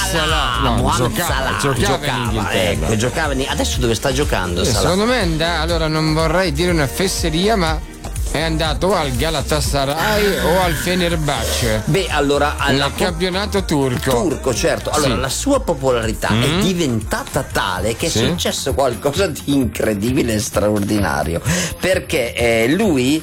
Mohamed Salah giocava in Inghilterra. ecco, adesso dove sta giocando Salah? Secondo me allora non vorrei dire una fesseria, ma è andato al Galatasaray o al Fenerbahce. Beh, allora nel campionato turco, certo. Allora, sì. La sua popolarità è diventata tale che è successo qualcosa di incredibile e straordinario, perché lui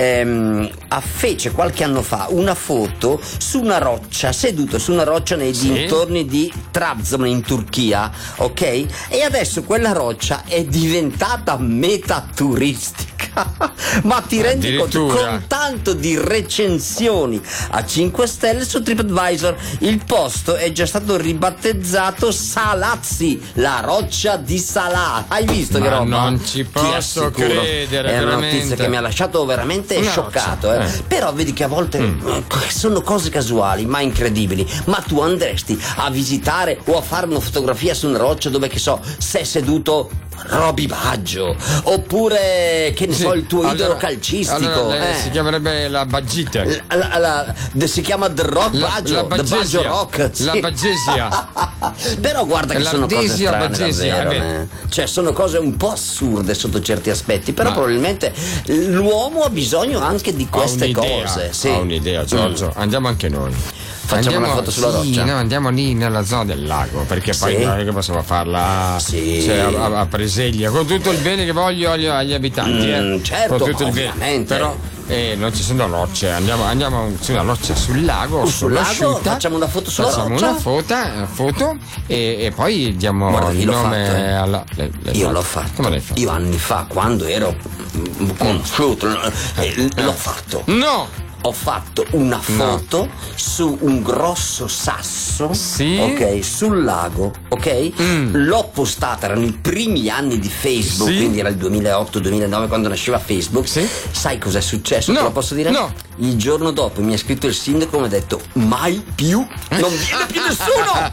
fece qualche anno fa una foto su una roccia, seduto su una roccia nei dintorni di Trabzon in Turchia, ok? E adesso quella roccia è diventata meta turistica. Ma ti rendi conto, con tanto di recensioni a 5 stelle su TripAdvisor, il posto è già stato ribattezzato Salazzi, la roccia di Salah. Hai visto che roba? Non ci posso credere, è una veramente. notizia che mi ha lasciato veramente scioccato, Però vedi che a volte sono cose casuali ma incredibili. Ma tu andresti a visitare o a fare una fotografia su una roccia dove, che so, sei seduto Roby Baggio, oppure che ne so, il tuo idolo calcistico, si chiamerebbe la Baggita, si chiama The Rock Baggio, The Baggio Rock, la Baggesia. Però guarda che sono cose strane davvero, cioè sono cose un po' assurde sotto certi aspetti, però probabilmente l'uomo ha bisogno anche di queste cose. Ha un'idea, Giorgio, andiamo anche noi. Facciamo una foto sulla roccia? No, andiamo lì nella zona del lago, perché poi non è che possiamo farla a Preseglia, con tutto il bene che voglio agli abitanti. Certo, con tutto il bene, però non ci sono rocce, andiamo su una roccia sul lago, sull'asciutta, facciamo una foto sulla roccia, una foto e poi diamo il nome alla. Io l'ho fatto. Come l'hai fatto? Io anni fa, quando ero conosciuto, l'ho fatto. No! Ho fatto una foto su un grosso sasso, ok, sul lago, ok? L'ho postata, erano i primi anni di Facebook, quindi era il 2008-2009 quando nasceva Facebook. Sai cos'è successo? Te lo posso dire? No. Il giorno dopo mi ha scritto il sindaco e mi ha detto: mai più, non viene più nessuno.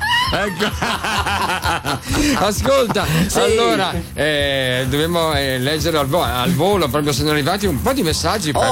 Ascolta, allora dobbiamo leggere al volo, proprio sono arrivati un po' di messaggi.